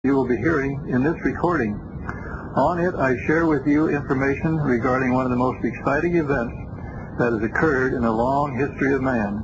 you will be hearing in this recording. On it, I share with you information regarding one of the most exciting events that has occurred in the long history of man.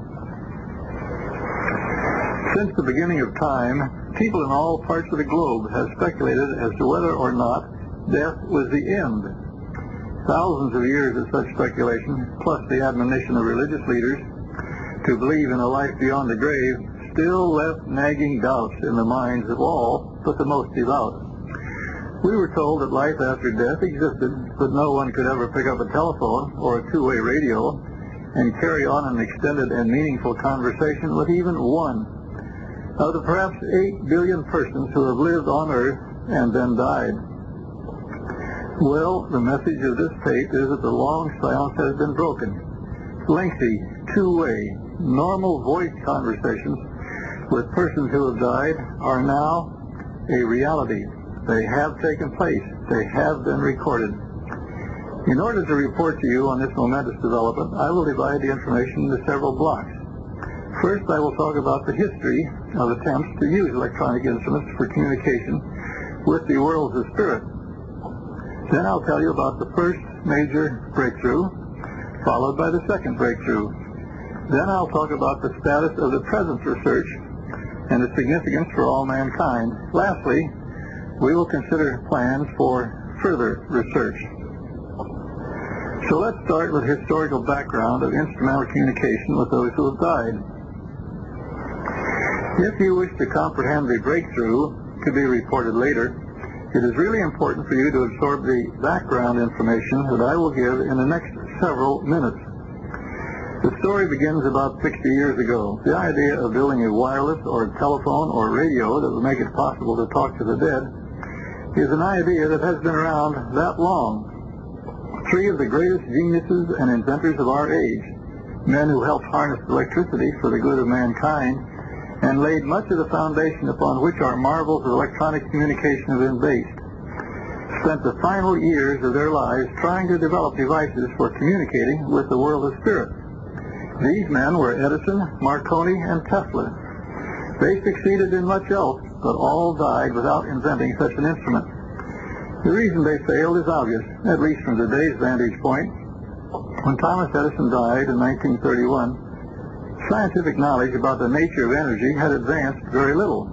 Since the beginning of time, people in all parts of the globe have speculated as to whether or not death was the end. Thousands of years of such speculation, plus the admonition of religious leaders to believe in a life beyond the grave, still left nagging doubts in the minds of all but the most devout. We were told that life after death existed, but no one could ever pick up a telephone or a two-way radio and carry on an extended and meaningful conversation with even one of the perhaps 8 billion persons who have lived on Earth and then died. Well, the message of this tape is that the long silence has been broken. Lengthy, two-way, normal voice conversations with persons who have died are now a reality. They have taken place. They have been recorded. In order to report to you on this momentous development, I will divide the information into several blocks. First, I will talk about the history of attempts to use electronic instruments for communication with the worlds of spirit. Then I'll tell you about the first major breakthrough, followed by the second breakthrough. Then I'll talk about the status of the present research and the significance for all mankind. Lastly, we will consider plans for further research. So let's start with historical background of instrumental communication with those who have died. If you wish to comprehend the breakthrough to be reported later, it is really important for you to absorb the background information that I will give in the next several minutes. The story begins about 60 years ago. The idea of building a wireless or telephone or radio that would make it possible to talk to the dead is an idea that has been around that long. Three of the greatest geniuses and inventors of our age, men who helped harness electricity for the good of mankind and laid much of the foundation upon which our marvels of electronic communication have been based, spent the final years of their lives trying to develop devices for communicating with the world of spirit. These men were Edison, Marconi, and Tesla. They succeeded in much else, but all died without inventing such an instrument. The reason they failed is obvious, at least from today's vantage point. When Thomas Edison died in 1931, scientific knowledge about the nature of energy had advanced very little.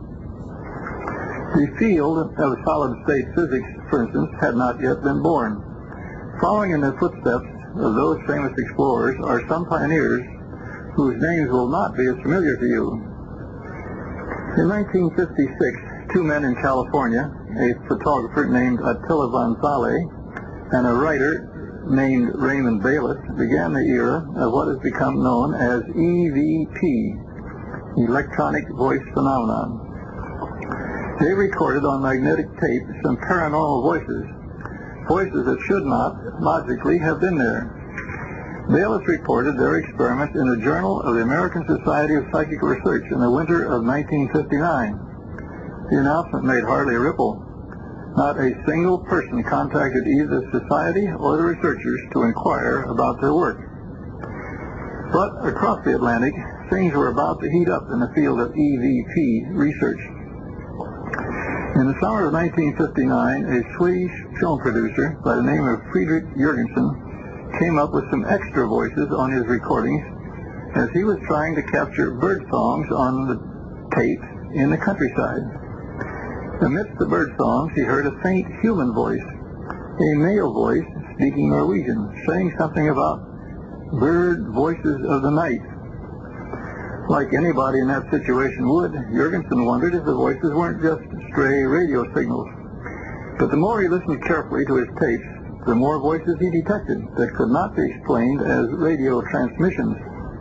The field of solid-state physics, for instance, had not yet been born. Following in the footsteps of those famous explorers are some pioneers whose names will not be as familiar to you. In 1956, two men in California, a photographer named Attila von Thale and a writer named Raymond Bayless, began the era of what has become known as EVP, electronic voice phenomenon. They recorded on magnetic tape some paranormal voices that should not logically have been there. Bayless reported their experiments in a journal of the American Society of Psychic Research in the winter of 1959. The announcement made hardly a ripple. Not a single person contacted either the society or the researchers to inquire about their work. But across the Atlantic, things were about to heat up in the field of EVP research. In the summer of 1959, a Swedish film producer by the name of Fredrik Jurgensen came up with some extra voices on his recordings as he was trying to capture bird songs on the tape in the countryside. Amidst the bird songs, he heard a faint human voice, a male voice speaking Norwegian, saying something about bird voices of the night. Like anybody in that situation would, Jurgensen wondered if the voices weren't just stray radio signals. But the more he listened carefully to his tapes, the more voices he detected that could not be explained as radio transmissions.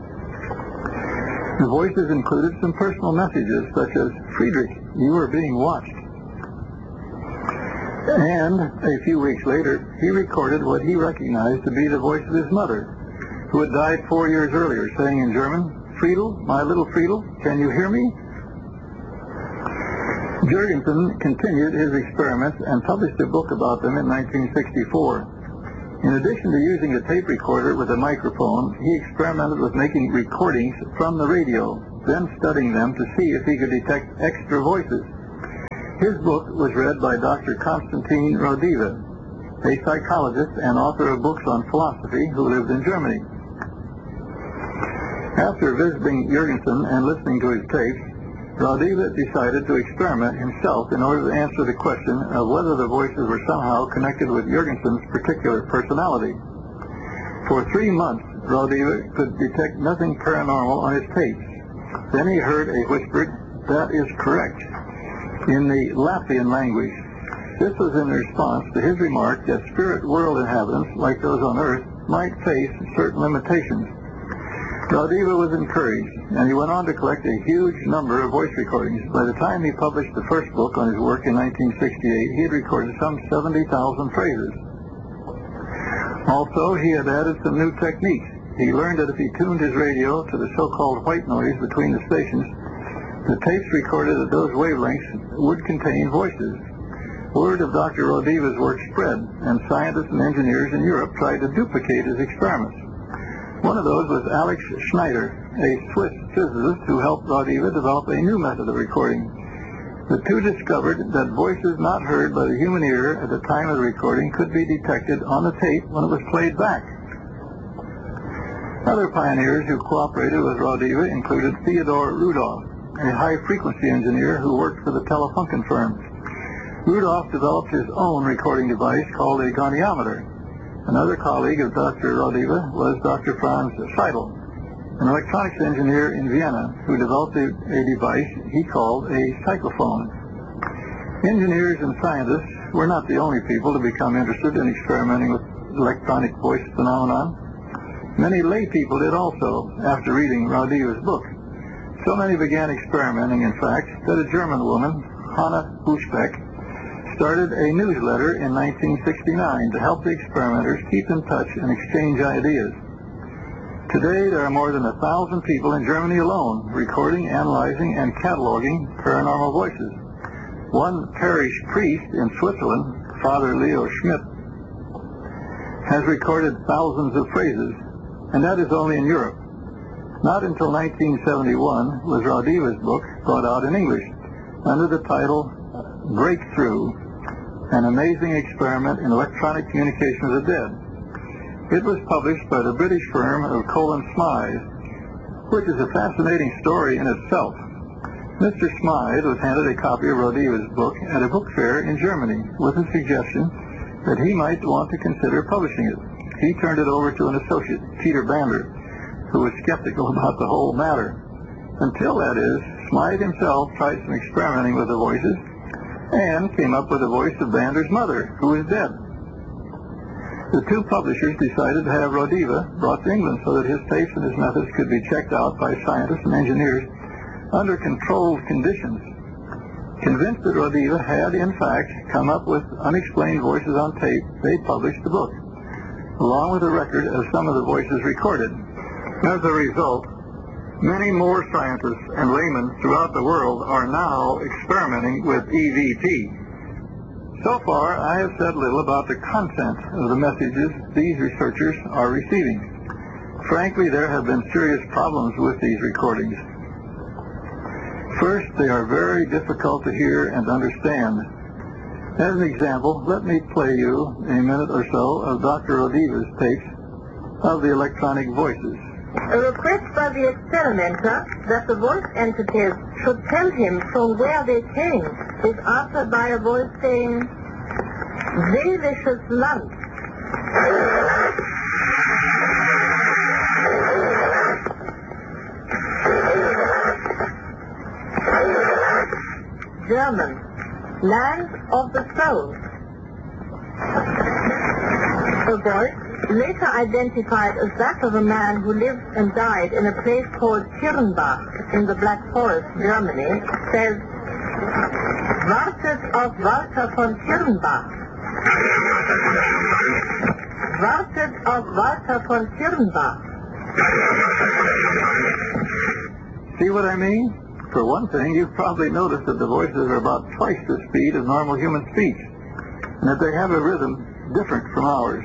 The voices included some personal messages such as, "Friedrich, you are being watched." And a few weeks later, he recorded what he recognized to be the voice of his mother, who had died 4 years earlier, saying in German, "Friedel, my little Friedel, can you hear me?" Jurgensen continued his experiments and published a book about them in 1964. In addition to using a tape recorder with a microphone, he experimented with making recordings from the radio, then studying them to see if he could detect extra voices. His book was read by Dr. Konstantin Rodiva, a psychologist and author of books on philosophy who lived in Germany. After visiting Jurgensen and listening to his tapes, Rodiva decided to experiment himself in order to answer the question of whether the voices were somehow connected with Jurgensen's particular personality. For 3 months, Rodiva could detect nothing paranormal on his tapes. Then he heard a whispered, "That is correct," in the Latvian language. This was in response to his remark that spirit world inhabitants, like those on Earth, might face certain limitations. Rodiva was encouraged, and he went on to collect a huge number of voice recordings. By the time he published the first book on his work in 1968, he had recorded some 70,000 phrases. Also, he had added some new techniques. He learned that if he tuned his radio to the so-called white noise between the stations, the tapes recorded at those wavelengths would contain voices. Word of Dr. Rodiva's work spread, and scientists and engineers in Europe tried to duplicate his experiments. One of those was Alex Schneider, a Swiss physicist who helped Rodiva develop a new method of recording. The two discovered that voices not heard by the human ear at the time of the recording could be detected on the tape when it was played back. Other pioneers who cooperated with Rodiva included Theodor Rudolph, a high-frequency engineer who worked for the Telefunken firm. Rudolph developed his own recording device called a goniometer. Another colleague of Dr. Rodiva was Dr. Franz Seidel, an electronics engineer in Vienna who developed a device he called a psychophone. Engineers and scientists were not the only people to become interested in experimenting with electronic voice phenomenon. Many lay people did also after reading Rodiva's book. So many began experimenting, in fact, that a German woman, Hanna Buschbeck, started a newsletter in 1969 to help the experimenters keep in touch and exchange ideas. Today, there are more than 1,000 people in Germany alone recording, analyzing, and cataloging paranormal voices. One parish priest in Switzerland, Father Leo Schmidt, has recorded thousands of phrases, and that is only in Europe. Not until 1971 was Rodiva's book brought out in English under the title Breakthrough, an amazing experiment in electronic communication of the dead. It was published by the British firm of Colin Smythe, which is a fascinating story in itself. Mr. Smythe was handed a copy of Rodiva's book at a book fair in Germany with a suggestion that he might want to consider publishing it. He turned it over to an associate, Peter Bander, who was skeptical about the whole matter. Until, that is, Smythe himself tried some experimenting with the voices and came up with the voice of Bander's mother, who is dead. The two publishers decided to have Rodiva brought to England so that his tapes and his methods could be checked out by scientists and engineers under controlled conditions. Convinced that Rodiva had, in fact, come up with unexplained voices on tape, they published the book, along with a record of some of the voices recorded. As a result, many more scientists and laymen throughout the world are now experimenting with EVP. So far, I have said little about the content of the messages these researchers are receiving. Frankly, there have been serious problems with these recordings. First, they are very difficult to hear and understand. As an example, let me play you a minute or so of Dr. Rodiva's tapes of the electronic voices. A request by the experimenter that the voice entities should tell him from where they came is answered by a voice saying, "Seelisches Land." German, Land of the Soul. A voice, later identified as that of a man who lived and died in a place called Kirnbach in the Black Forest, Germany, says, "Wartet auf Walter von Kirnbach. Wartet auf Walter von Kirnbach." See what I mean? For one thing, you've probably noticed that the voices are about twice the speed of normal human speech, and that they have a rhythm different from ours.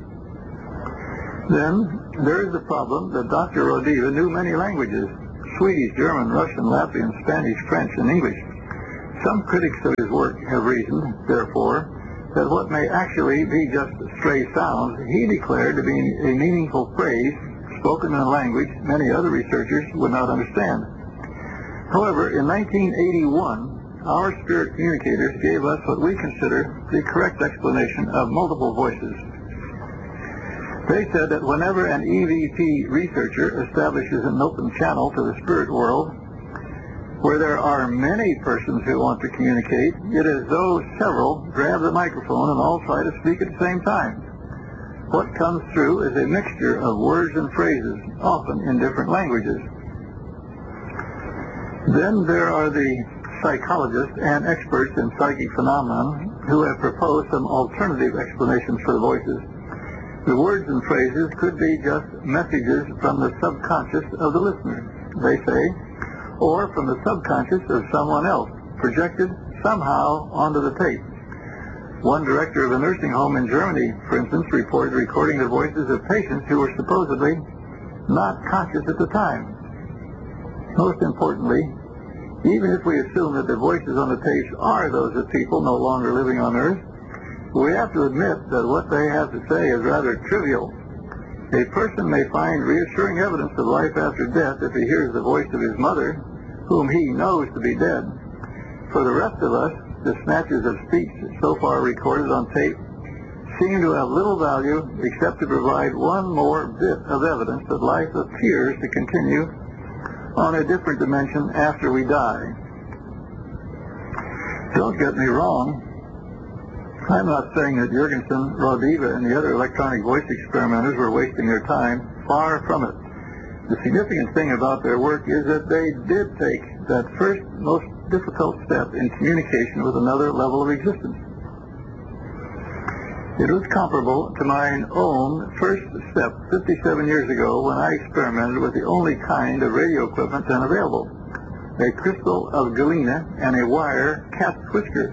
Then, there is the problem that Dr. Rodiva knew many languages: Swedish, German, Russian, Latvian, Spanish, French, and English. Some critics of his work have reasoned, therefore, that what may actually be just stray sounds he declared to be a meaningful phrase spoken in a language many other researchers would not understand. However, in 1981, our spirit communicators gave us what we consider the correct explanation of multiple voices. They said that whenever an EVP researcher establishes an open channel to the spirit world, where there are many persons who want to communicate, it is though several grab the microphone and all try to speak at the same time. What comes through is a mixture of words and phrases, often in different languages. Then there are the psychologists and experts in psychic phenomenon who have proposed some alternative explanations for the voices. The words and phrases could be just messages from the subconscious of the listener, they say, or from the subconscious of someone else, projected somehow onto the tape. One director of a nursing home in Germany, for instance, reported recording the voices of patients who were supposedly not conscious at the time. Most importantly, even if we assume that the voices on the tapes are those of people no longer living on Earth, we have to admit that what they have to say is rather trivial. A person may find reassuring evidence of life after death if he hears the voice of his mother, whom he knows to be dead. For the rest of us, the snatches of speech so far recorded on tape seem to have little value except to provide one more bit of evidence that life appears to continue on a different dimension after we die. Don't get me wrong. I'm not saying that Jurgensen, Rodiva, and the other electronic voice experimenters were wasting their time. Far from it. The significant thing about their work is that they did take that first, most difficult step in communication with another level of existence. It was comparable to my own first step 57 years ago when I experimented with the only kind of radio equipment then available, a crystal of galena and a wire cat whisker.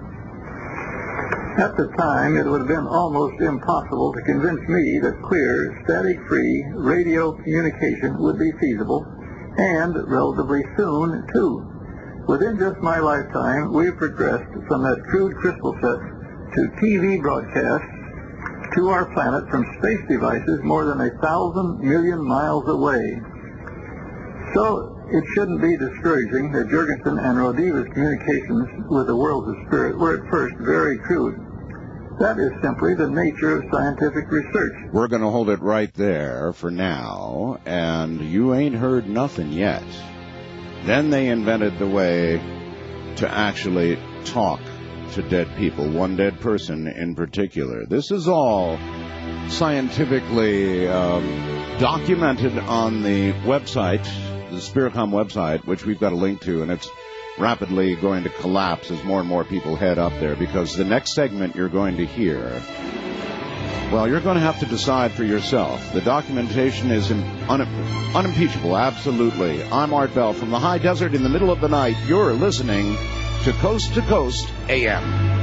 At the time, it would have been almost impossible to convince me that clear, static-free radio communication would be feasible, and relatively soon, too. Within just my lifetime, we've progressed from that crude crystal set to TV broadcasts to our planet from space devices more than 1,000 million miles away. So it shouldn't be discouraging that Jurgensen and Rodiva's communications with the worlds of spirit were at first very crude. That is simply the nature of scientific research. We're going to hold it right there for now, and you ain't heard nothing yet. Then they invented the way to actually talk to dead people, one dead person in particular. This is all scientifically documented on the website, the Spiricom website, which we've got a link to, and it's rapidly going to collapse as more and more people head up there, because the next segment you're going to hear, well, you're going to have to decide for yourself. The documentation is unimpeachable, absolutely. I'm Art Bell from the high desert in the middle of the night. You're listening to Coast AM.